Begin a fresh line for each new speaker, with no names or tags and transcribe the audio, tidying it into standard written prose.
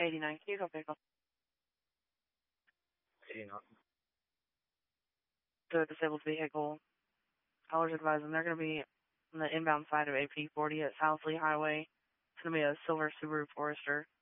89, can you go pick up
89.
the disabled vehicle? Callers advising they're going to be on the inbound side of AP 40 at South Lee Highway. It's going to be a silver Subaru Forester.